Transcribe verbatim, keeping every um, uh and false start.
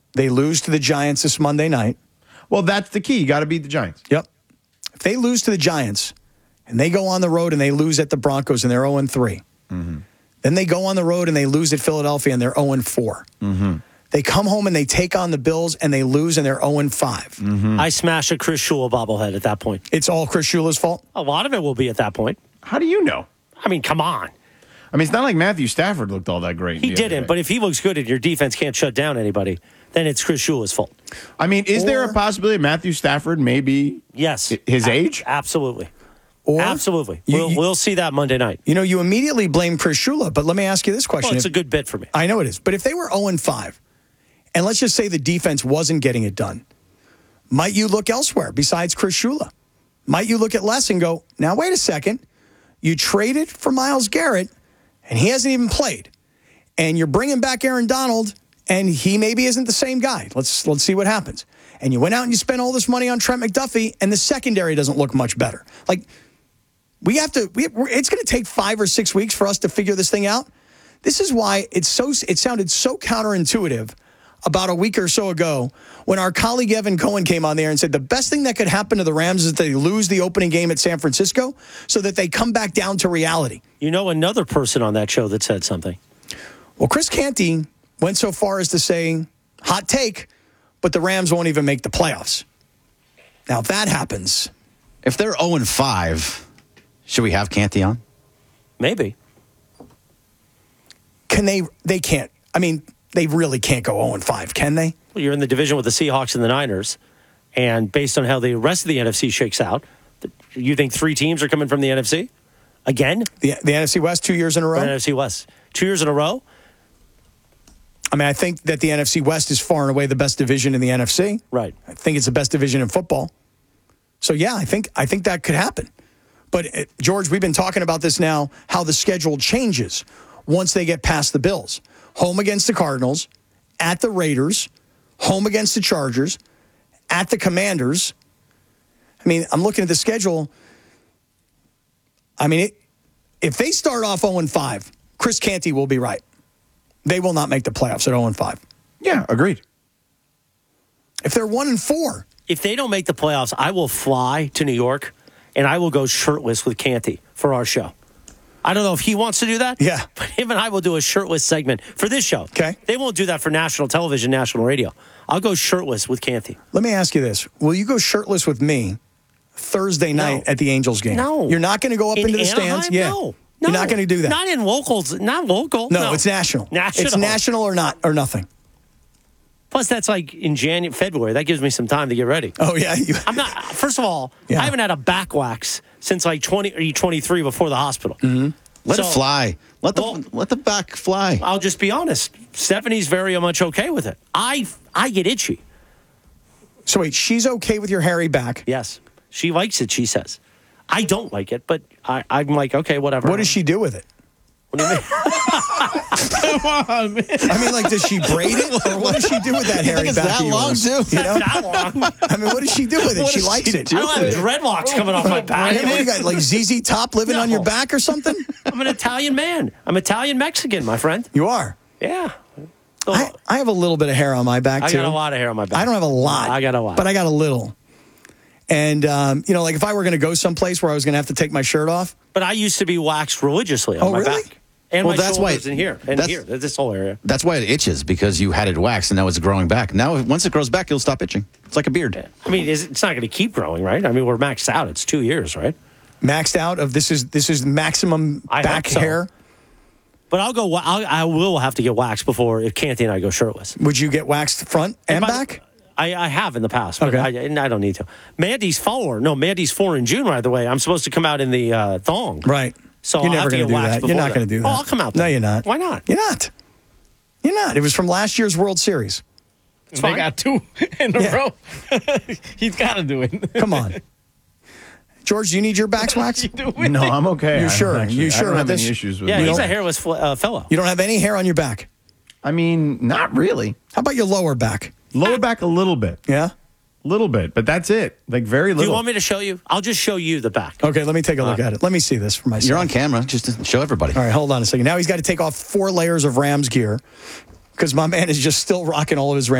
They lose to the Giants this Monday night. Well, that's the key. You got to beat the Giants. Yep. If they lose to the Giants and they go on the road and they lose at the Broncos and they're oh and three, mm-hmm. then they go on the road and they lose at Philadelphia and they're oh and four. Mm-hmm. They come home and they take on the Bills and they lose and they're oh and five. Mm-hmm. I smash a Chris Shula bobblehead at that point. It's all Chris Shula's fault? A lot of it will be at that point. How do you know? I mean, come on. I mean, it's not like Matthew Stafford looked all that great. He didn't, but if he looks good and your defense can't shut down anybody, then it's Chris Shula's fault. I mean, is or, there a possibility Matthew Stafford may be yes. his a- age? Absolutely. Or absolutely. You, we'll, you, we'll see that Monday night. You know, you immediately blame Chris Shula, but let me ask you this question. Well, it's if, a good bit for me. I know it is. But if they were oh and five, and let's just say the defense wasn't getting it done, might you look elsewhere besides Chris Shula? Might you look at Les and go, now, wait a second. You traded for Myles Garrett, and he hasn't even played. And you're bringing back Aaron Donald, and he maybe isn't the same guy. Let's let's see what happens. And you went out and you spent all this money on Trent McDuffie, and the secondary doesn't look much better. Like, we have to, we, it's going to take five or six weeks for us to figure this thing out. This is why it's so. It sounded so counterintuitive about a week or so ago when our colleague Evan Cohen came on there and said the best thing that could happen to the Rams is that they lose the opening game at San Francisco so that they come back down to reality. You know another person on that show that said something. Well, Chris Canty went so far as to say, hot take, but the Rams won't even make the playoffs. Now, if that happens... If they're oh and five, should we have Canty on? Maybe. Can they... They can't. I mean... They really can't go oh and five, can they? Well, you're in the division with the Seahawks and the Niners, and based on how the rest of the N F C shakes out, you think three teams are coming from the N F C? Again? The, the N F C West two years in a row? The N F C West. Two years in a row? I mean, I think that the N F C West is far and away the best division in the N F C. Right. I think it's the best division in football. So, yeah, I think I think that could happen. But, uh, George, we've been talking about this now, how the schedule changes once they get past the Bills. Home against the Cardinals, at the Raiders, home against the Chargers, at the Commanders. I mean, I'm looking at the schedule. I mean, it, if they start off oh and five, Chris Canty will be right. They will not make the playoffs at oh and five. Yeah, agreed. If they're one and four. If they don't make the playoffs, I will fly to New York, and I will go shirtless with Canty for our show. I don't know if he wants to do that. Yeah. But him and I will do a shirtless segment for this show. Okay. They won't do that for national television, national radio. I'll go shirtless with Canty. Let me ask you this. Will you go shirtless with me Thursday night no. at the Angels game? No. You're not going to go up in into the Anaheim? stands? Yeah. No. No. You're not going to do that? Not in locals. Not local. No, no. it's national. National. It's national or not or nothing. Plus, that's like in January, February. That gives me some time to get ready. Oh, yeah. You, I'm not. First of all, yeah. I haven't had a back wax since like twenty or twenty-three before the hospital. Mm-hmm. Let so, it fly. Let the well, let the back fly. I'll just be honest. Stephanie's very much okay with it. I I get itchy. So wait, she's okay with your hairy back? Yes, she likes it. She says, I don't like it, but I, I'm like, okay, whatever. What does she do with it? What do you mean? Come on, man. I mean, like, does she braid it, or what does she do with that hairy it's back? that of yours? long too? You know? That long. I mean, what does she do with it? What She does likes she it. do? I don't have dreadlocks coming off my back. Hey, what do you got, like Z Z Top living No. on your back or something? I'm an Italian man. I'm Italian Mexican, my friend. You are. Yeah. I, I have a little bit of hair on my back, I too. got a lot of hair on my back. I don't have a lot. I got a lot. But I got a little. And, um, you know, like if I were going to go someplace where I was going to have to take my shirt off. But I used to be waxed religiously on Oh, my really? back. And Well, my that's why- shoulders in here. And that's- here. This whole area. That's why it itches, because you had it waxed and now it's growing back. Now, once it grows back, it'll stop itching. It's like a beard. I mean, it's it's not going to keep growing, right? I mean, we're maxed out. It's two years, right? Maxed out of this is this is maximum I back hope so. hair. But I'll go. wa- I'll, I will have to get waxed before if Canty and I go shirtless. Would you get waxed front and by the- back? I, I have in the past, but Okay. I, and I don't need to. Mandy's four. No, Mandy's four in June, by the way. I'm supposed to come out in the uh, thong. Right. So You're I'll never have to going to get do waxed that. You're before not going to do that. Oh, I'll come out No, then. you're not. Why not? You're not. You're not. It was from last year's World Series. It's They fine. got two in a Yeah. row. He's got to do it. Come on. George, do you need your backs waxed? You do it. No, I'm okay. You I don't sure? actually- You I sure don't about have this? any issues with Yeah, it. he's don't- a hairless fl- uh, fellow. You don't have any hair on your back. I mean, not really. How about your lower back? Lower back a little bit. Yeah? Little bit, but that's it. Like very Do little. you want me to show you? I'll just show you the back. Okay, let me take a look at it. Let me see this for myself. You're on camera. Just to show everybody. All right, hold on a second. Now he's got to take off four layers of Rams gear because my man is just still rocking all of his Rams